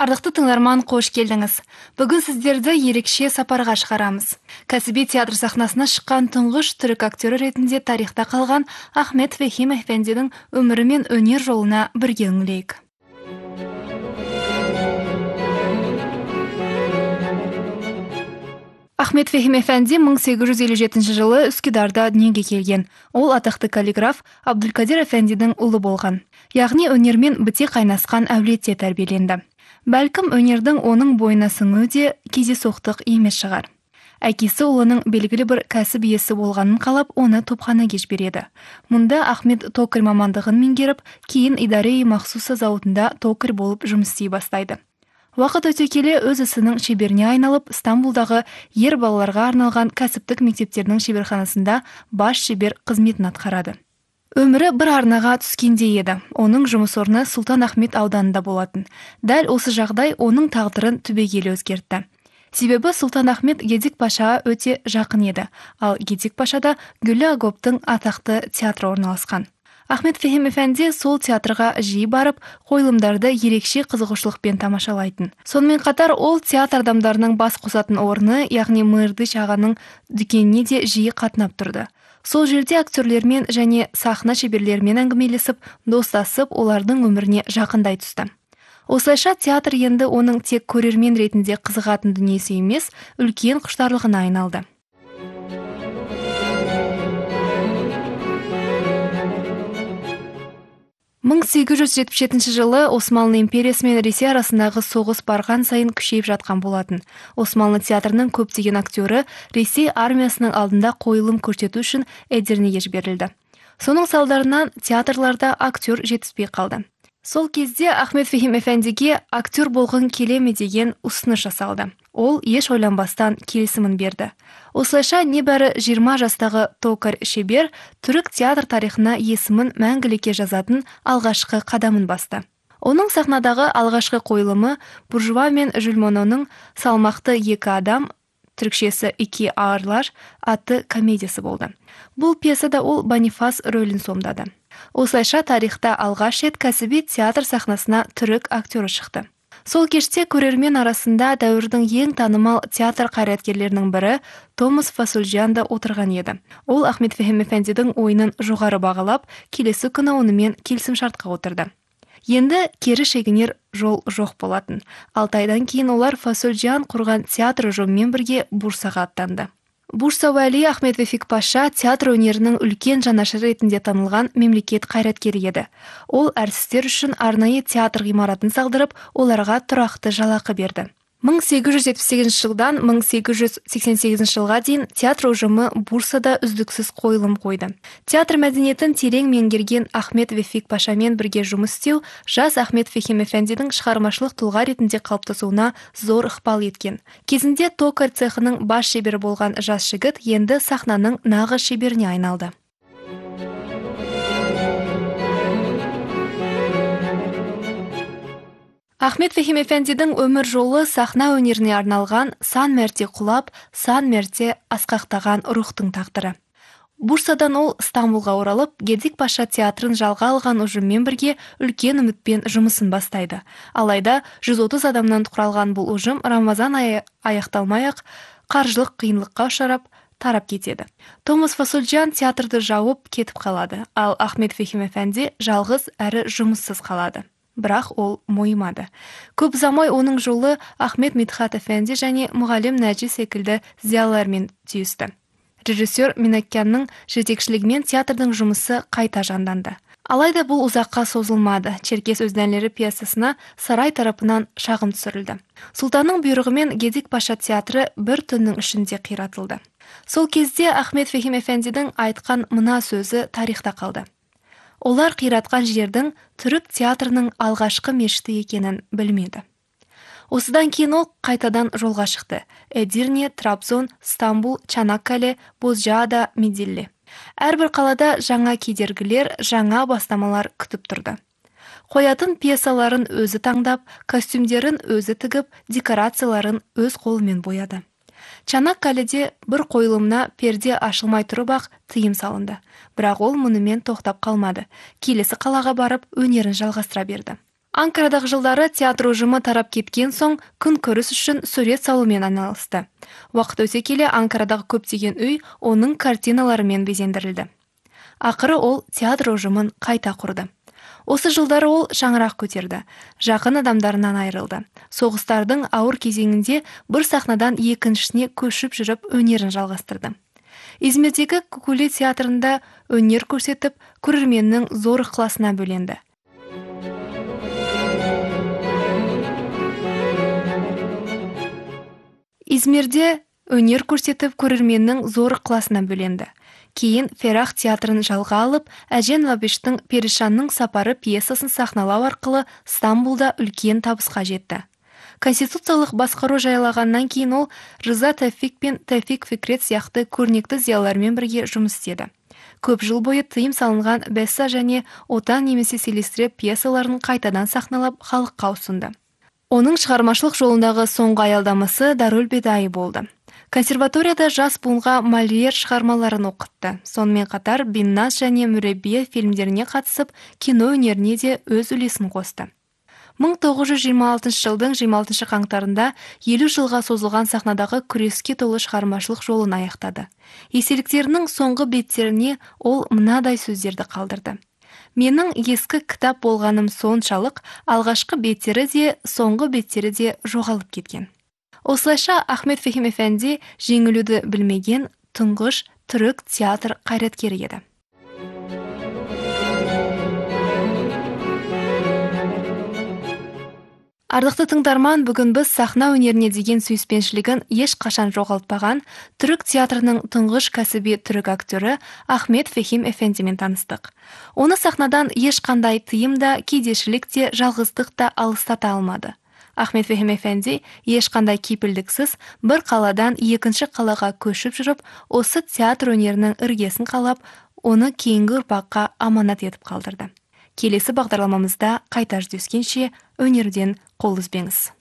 Ардықты тыңдарман, қош келдіңіз. Бүгін сіздерді ерекше сапарға шығарамыз. Кәсіби театр сахнасына шыққан тұңғыш түрік актері ретінде тарихта қалған Ахмет Фехим Эфендидің өмірі мен өнер жолына бірге үңілейік. Ахмет Фехим Эфенди 1857 жылы Үскідарда дүниеге келген. Ол атақты каллиграф Абдулкадир Эфендидің ұлы болған. Яғни өнермен біте қайнасқан әулетте тәрбиеленді. Бәлкім өнердің оның бойына сіңуі де кездейсоқтық емес шығар. Әкесі ұлының белгілі бір кәсіп иесі болғанын қалап, оны топханаға жібереді. Мұнда Ахмет токарь мамандығын меңгеріп, кейін идаре-и махсуса зауытында токарь болып жұмыс істей бастайды. Уақыт өте келе өз ісінің шеберіне айналып, Стамбулдағы ер балаларға арналған кәсіптік мектептердің шеберханасында бас шебер қызметін атқарады. Өмірі бір арнаға түскендей еді. Оның жұмыс орны Сұлтан Ахмет ауданында болатын. Дәл осы жағдай оның тағдырын түбегейлі өзгертті. Себебі Сұлтан Ахмет Гедик Пашаға өте жақын еді, ал Гедик Пашада Гүлі Агоптың атақты театры орналасқан. Ахмет Фехим Эфенди сол театрға жиі барып, қойылымдарды ерекше қызығушылықпен тамашалайтын. Сонымен қатар ол театр адамдарының бас қосатын орны, яғни Мырдыч ағаның дүкеніне де жиі қатынап тұрды. Сол жерде актерлермен және сахна шеберлерімен әңгімелесіп, достасып, олардың өміріне жақындай түсті. Осылайша театр енді оның тек көрермен ретінде қызығатын дүниесі емес, үлкен құштарлығына айналды. 1877 жылы Османлы империясы мен Ресей арасындағы соғыс барған сайын күшейіп жатқан болатын. Османлы театрының көптеген актері Ресей армиясының алдында қойылым көрсету үшін Эдирнеге жіберілді. Соның салдарынан театрларда актер жетіспей қалды. Сол кезде Ахмет Фехим Эфендиге актер болғың келе ме деген ұсыныс жасалды. Ол еш ойланбастан келісімін берді. Осылайша небәрі 20 жастағы токарь шебер түрік театр тарихына есімін мәңгілікке жазатын алғашқы қадамын басты. Оның сахнадағы алғашқы қойылымы Буржуа мен Жульмононың салмақты екі адам, түрікшесі «Ики ағырлар» атты комедиясы болды. Бұл пьесада ол Бонифас рөлін сомдады. Осылайша тарихта алғаш рет кәсіби театр сахнасына түрік актері шықты. Сол кеште көрермен арасында дәуірдің ең танымал театр қайраткерлерінің бірі Томас Фасульджан да отырған еді. Ол Ахмет Фехим Эфендидің ойынын жоғары бағалап, келесі күні онымен келісімшартқа отырды. Енді кері шегінер жол жоқ болатын. 6 айдан кейін олар Фасульджан құрған театр ұжымымен бірге Бурсаға аттанды. Бурса Уәли Ахмет Вефик Паша театр өнерінің үлкен жанашыры ретінде танылған мемлекет қайраткері еді. Ол әртістер үшін арнайы театр ғимаратын салдырып, оларға тұрақты жалақы берді. 1878 жылдан 1888 жылға дейін театр ұжымы Бурсада үздіксіз қойылым қойды. Театр мәдениетін терең меңгерген Ахмет Вефик Пашамен бірге жұмыс істеу жас Ахмет Фехим Эфендидің шығармашылық тұлға ретінде қалыптасуына зор ықпал еткен. Кезінде токарь цехының бас шебері болған жас жігіт енді сахнаның нағыз шеберіне айналды. Ахмет Фехим Эфендидің өмір жолы сахна өнеріне арналған сан мәрте құлап, сан мәрте асқақтаған рухтың тағдыры. Бурсадан ол Стамбулға оралып, Гедик Паша театрын жалға алған ұжыммен бірге үлкен үмітпен жұмысын бастайды. Алайда 130 адамнан құралған бұл ұжым Рамазан айы аяқталмай-ақ қаржылық қиынлыққа ұшырап, тарап кетеді. Томас Фасульджан театрды жауып кетіп қалады, ал Ахмет Фехим Эфенди жалғыз әрі жұмыссыз қалады. Бірақ ол мойымады. Көп ұзамай оның жолы Ахмет Мидхат Эфенди және мұғалім Нәжи секілді зиялылармен түйісті. Режиссер Минаккянның жетекшілігімен театрдың жұмысы қайта жанданды. Алайда бұл ұзаққа созылмады. Черкес өзнәлері пьесасына сарай тарапынан шағым түсірілді. Сұлтанның бұйрығымен Гедик Паша театры бір түннің ішінде қиратылды. Сол кезде Ахмет Фехим Эфендидің айтқан мына сөзі тарихта қалды. Олар қиратқан жердің түрік театрының алғашқы мешіті екенін білмеді. Осыдан кейін ол қайтадан жолға шықты. Эдирне, Трабзон, Стамбул, Чанаккале, Бозжаада, Медилле. Әрбір қалада жаңа кедергілер, жаңа бастамалар күтіп тұрды. Қоятын пьесаларын өзі таңдап, костюмдерін өзі тігіп, декорацияларын өз қолымен бояды. Чанаккаледе бір қойылымна перде ашылмай тұрып ақ тыйым салынды. Бірақ ол мұнымен тоқтап қалмады. Келесі қалаға барып өнерін жалғастыра берді. Анкарадағы жылдары театр ұжымы тарап кеткен соң күн көріс үшін сурет салумен айналысты. Уақыт өте келе Анкарадағы көптеген үй оның картиналарымен безендірілді. Ақыры ол театр ұжымын қайта құрды. Осы жылдары ол шаңырақ көтерді, жақын адамдарынан айырылды. Соғыстардың ауыр кезеңінде бір сахнадан екіншісіне көшіп жүріп өнерін жалғастырды. Измирдегі Кукуле театрында өнер көрсетіп, көрерменнің зор ықыласына бөленді. Измирде өнер көрсетіп, көрерменнің зор ықыласына бөленді. Кейін Ферах театрын жалға алып, Әжен Лабештің Перишанның сапары пьесасын сахналау арқылы Стамбулда үлкен табысқа жетті. Конституциялық басқару жайлағаннан кейін ол Рыза Тәвфик пен Тәвфик Фикрет сияқты көрнекті зиялылармен бірге жұмыс істеді. Көп жыл бойы тыйым салынған Бесса және Отан немесе Селестре пьесаларын қайтадан сахналап халыққа ұсынды. Оның шығармашылық жолындағы соңғы аялдамасы Дарул Бедай болды. Консерваторияда жас буынға Мольер шығармаларын оқытты. Сонымен қатар Биннас және Мүреббие фильмдеріне қатысып, кино өнеріне де өз үлесін қосты. 1926 жылдың 26 қаңтарында 50 жылға созылған сахнадағы күреске толы шығармашылық жолын аяқтады. Естеліктерінің соңғы беттеріне ол мынадай сөздерді қалдырды. Менің ескі кітап болғаным соншалық, алғашқы беттері де, соңғы беттері де жоғалып кеткен. Осылайша Ахмет Фехим Эфенди жеңілуді білмеген тұңғыш түрік театр қайраткері еді. Ардықты тыңдарман, бүгін біз сахна өнеріне деген сүйіспеншілігін ешқашан жоғалтпаған түрік театрының тұңғыш кәсіби түрік актері Ахмет Фехим Эфендимен таныстық. Оны сахнадан ешқандай тыйым да, кедейшілік те, жалғыздық та алыстата алмады. Ахмет Фехим Эфенди ешқандай кепілдіксіз бір қаладан екінші қалаға көшіп жүріп, осы театр өнерінің іргесін қалап, оны кейінгі ұрпаққа аманат етіп қалдырды. Келесі бағдарламамызда қайта жүздескенше өнерден қол үзбеңіз.